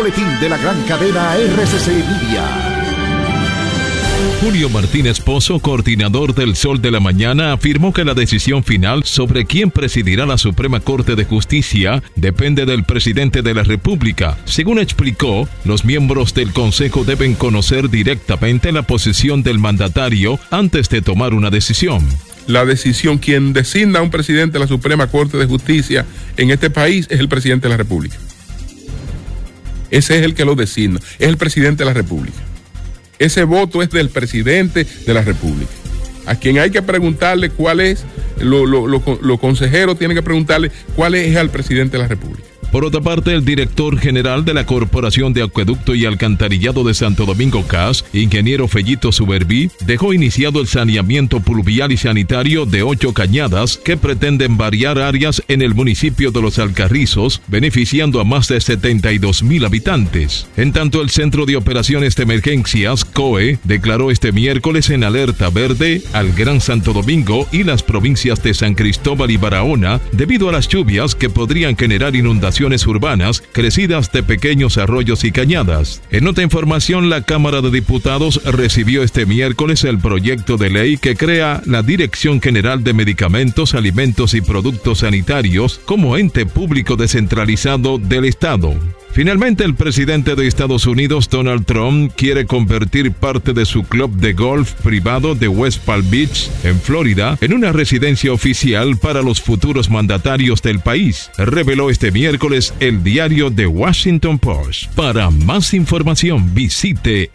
boletín de la gran cadena RCC Media. Julio Martínez Pozo, coordinador del Sol de la Mañana, afirmó que la decisión final sobre quién presidirá la Suprema Corte de Justicia depende del presidente de la República. Según explicó, los miembros del Consejo deben conocer directamente la posición del mandatario antes de tomar una decisión. La decisión, quien designa a un presidente de la Suprema Corte de Justicia en este país es el presidente de la República. Ese es el que lo designa, es el presidente de la República. Ese voto es del presidente de la República. A quien hay que preguntarle cuál es, los consejeros tienen que preguntarle cuál es al presidente de la República. Por otra parte, el director general de la Corporación de Acueducto y Alcantarillado de Santo Domingo CAS, ingeniero Fellito Suberví, dejó iniciado el saneamiento pluvial y sanitario de 8 cañadas que pretenden variar áreas en el municipio de Los Alcarrizos, beneficiando a más de 72,000 habitantes. En tanto, el Centro de Operaciones de Emergencias, COE, declaró este miércoles en alerta verde al Gran Santo Domingo y las provincias de San Cristóbal y Barahona debido a las lluvias que podrían generar inundaciones urbanas crecidas de pequeños arroyos y cañadas. En otra información, la Cámara de Diputados recibió este miércoles el proyecto de ley que crea la Dirección General de Medicamentos, Alimentos y Productos Sanitarios como ente público descentralizado del Estado. Finalmente, el presidente de Estados Unidos, Donald Trump, quiere convertir parte de su club de golf privado de West Palm Beach, en Florida, en una residencia oficial para los futuros mandatarios del país, reveló este miércoles el diario The Washington Post. Para más información, visite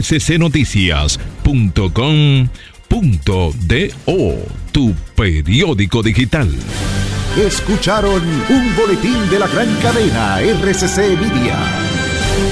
rccnoticias.com.do, tu periódico digital. Escucharon un boletín de la gran cadena RCC Media.